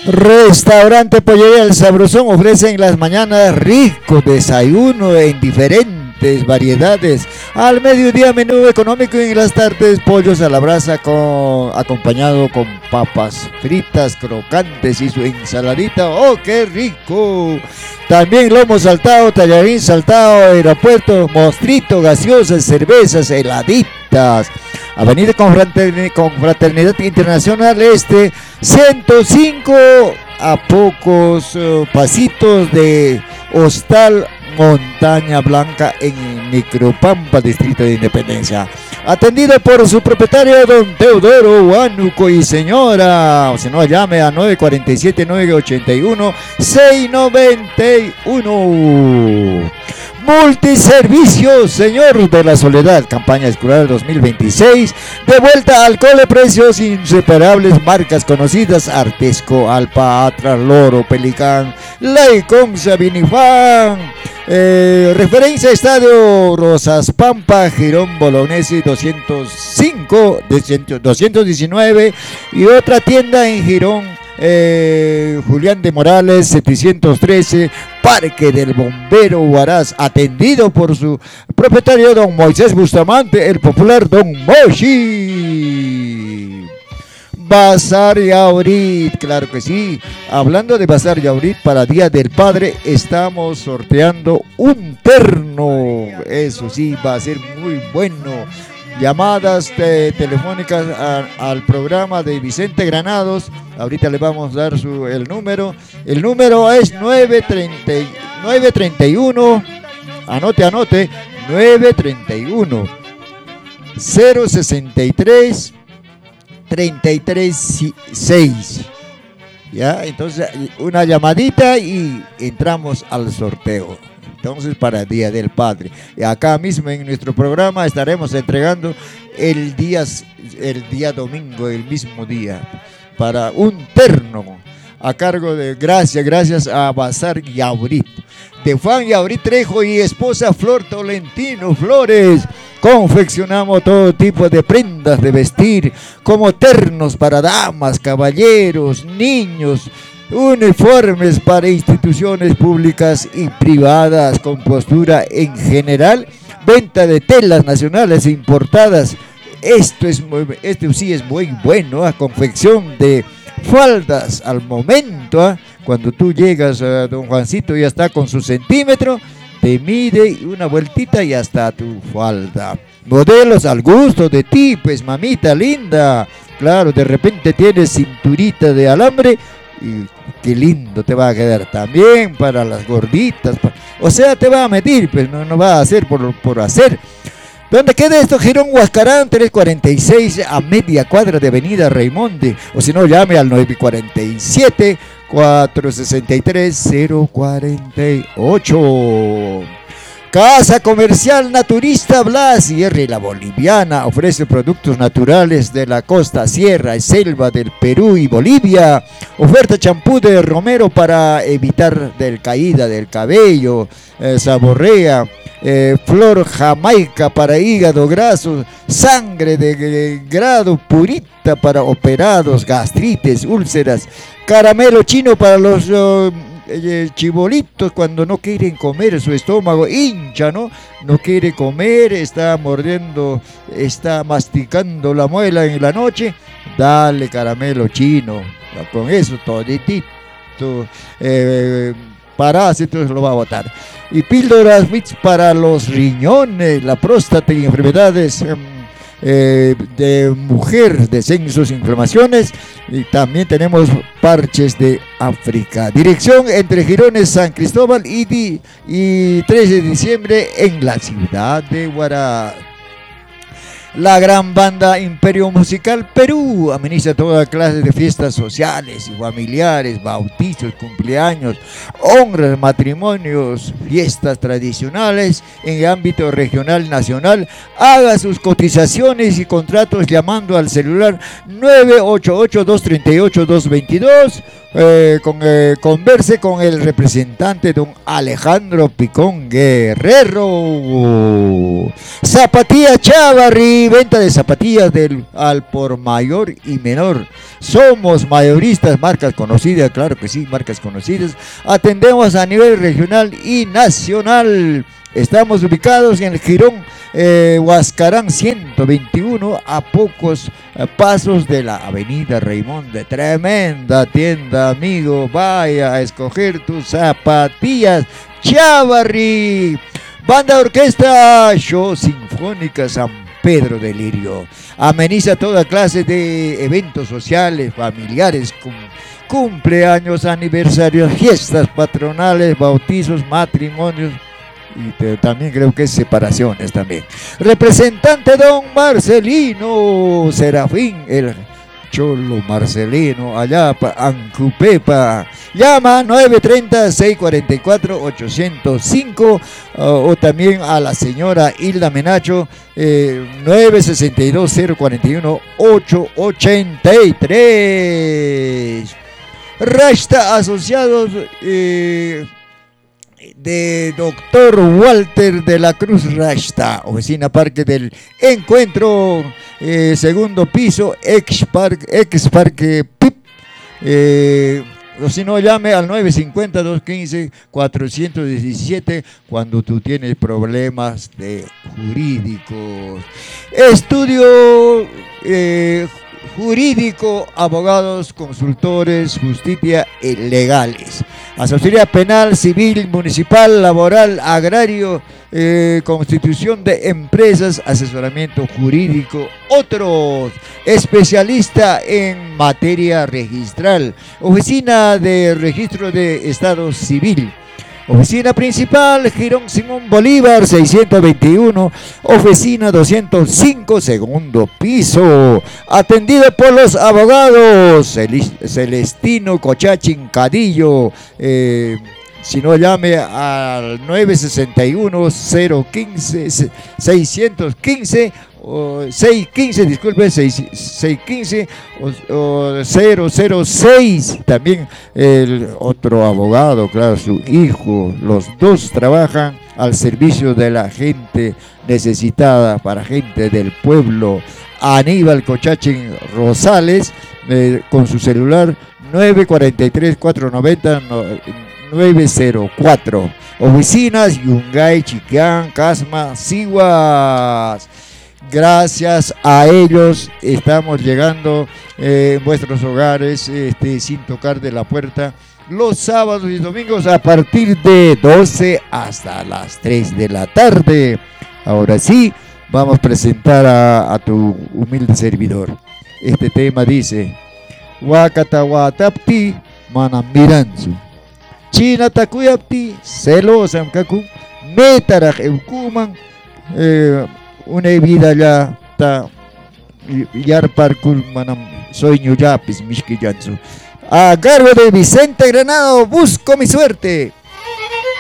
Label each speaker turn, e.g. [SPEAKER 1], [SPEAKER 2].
[SPEAKER 1] Restaurante Pollería El Sabrosón ofrece en las mañanas rico desayuno en diferentes variedades. Al mediodía menú económico y en las tardes pollos a la brasa acompañado con papas fritas crocantes y su ensaladita. ¡Oh, qué rico! También lomo saltado, tallarín saltado, aeropuerto, mostrito, gaseosas, cervezas, heladitas. Avenida Confraternidad Internacional Este 105, a pocos pasitos de Hostal Montaña Blanca en Micropampa, Distrito de Independencia. Atendido por su propietario, don Teodoro Huánuco y señora. O si no, llame a 947-981-691. Multiservicios, Señor de la Soledad, campaña escolar 2026, de vuelta al cole, precios inseparables, marcas conocidas, Artesco, Alpa, Atlas, Loro, Pelicán, Laicon, Sabinifán, referencia Estadio Rosas Pampa, Girón Bolognesi 219 y otra tienda en Girón, Julián de Morales 713, Parque del Bombero Huaraz, atendido por su propietario don Moisés Bustamante, el popular don Moshi. Bazar Yaurit, claro que sí. Hablando de Bazar Yaurit, para Día del Padre estamos sorteando un terno. Eso sí, va a ser muy bueno. Llamadas telefónicas al programa de Vicente Granados. Ahorita le vamos a dar el número. El número es 931. Anote. 931 063 336. Ya, entonces una llamadita y entramos al sorteo. Entonces, para el Día del Padre. Y acá mismo en nuestro programa estaremos entregando el día domingo, el mismo día, para un terno a cargo de gracias a Bazar Yaurit. De Juan Yaurit Trejo y esposa Flor Tolentino Flores. Confeccionamos todo tipo de prendas de vestir, como ternos para damas, caballeros, niños, uniformes para instituciones públicas y privadas, con postura en general, venta de telas nacionales e importadas. Esto sí es muy bueno, confección de faldas al momento. Cuando tú llegas, don Juancito ya está con su centímetro, te mide una vueltita y ya está tu falda. Modelos al gusto de ti, pues mamita linda. Claro, de repente tienes cinturita de alambre y qué lindo te va a quedar. También para las gorditas, o sea, te va a medir, pues no va a hacer por hacer. ¿Dónde queda esto? Girón Huascarán 346, a media cuadra de Avenida Raimonde. O si no, llame al 947 463 048. Casa Comercial Naturista Blas Sierra y la Boliviana ofrece productos naturales de la costa, sierra y selva del Perú y Bolivia. Oferta champú de romero para evitar caída del cabello, saborrea, flor jamaica para hígado graso, sangre de grado purita para operados, gastritis, úlceras, caramelo chino para los chibolitos cuando no quieren comer, su estómago hincha, no quiere comer, está mordiendo, está masticando la muela en la noche, dale caramelo chino, con eso toditito parásitos lo va a botar. Y píldoras Wix para los riñones, la próstata y enfermedades de mujer, descensos, inflamaciones. Y también tenemos parches de África. Dirección entre Girones, San Cristóbal y 3 de diciembre en la ciudad de Huaraz. La gran banda Imperio Musical Perú ameniza toda clase de fiestas sociales y familiares, bautizos, cumpleaños, honras, matrimonios, fiestas tradicionales en el ámbito regional, nacional. Haga sus cotizaciones y contratos llamando al celular 988-238-222 converse con el representante don Alejandro Picón Guerrero. Zapatilla Chávarri, venta de zapatillas al por mayor y menor. Somos mayoristas, marcas conocidas, claro que sí, marcas conocidas. Atendemos a nivel regional y nacional. Estamos ubicados en el Jirón Huascarán 121, a pocos pasos de la avenida Raimonde. Tremenda tienda, amigo. Vaya a escoger tus zapatillas Chávarri. Banda orquesta Show Sinfónica San Pedro de Lirio. Ameniza toda clase de eventos sociales, familiares, cumpleaños, aniversarios, fiestas patronales, bautizos, matrimonios. Y también creo que es separaciones también. Representante don Marcelino Serafín, el Cholo Marcelino, allá para Ancupepa. Llama 930-644-805 o también a la señora Hilda Menacho 962-041-883. Rashta Asociados de doctor Walter de la Cruz Rashta, oficina Parque del Encuentro, segundo piso, ex Parque PIP. O si no, llame al 950-215-417 cuando tú tienes problemas jurídicos. Estudio jurídico, abogados, consultores, justicia legales. Asesoría penal, civil, municipal, laboral, agrario, constitución de empresas, asesoramiento jurídico, otros. Especialista en materia registral. Oficina de Registro de Estado Civil. Oficina principal, Girón Simón Bolívar 621, oficina 205, segundo piso. Atendido por los abogados Celestino Cochachín Cadillo. Si no, llame al 961-015-615 o 615, disculpe, 615 o 006. También el otro abogado, claro, su hijo, los dos trabajan al servicio de la gente necesitada, para gente del pueblo. Aníbal Cochachín Rosales, con su celular 943-490-904. Oficinas Yungay, Chiquián, Casma, Siguas. Gracias a ellos estamos llegando en vuestros hogares sin tocar de la puerta los sábados y domingos a partir de 12 hasta las 3 de la tarde. Ahora sí, vamos a presentar a tu humilde servidor. Este tema dice: Wakatawatapti manamiranzu, China takuyapti celosam kaku, metaraj eukuman, una vida ya ta yar parkul manam soy yapis mishki jansu. A cargo de Vicente Granado, busco mi suerte.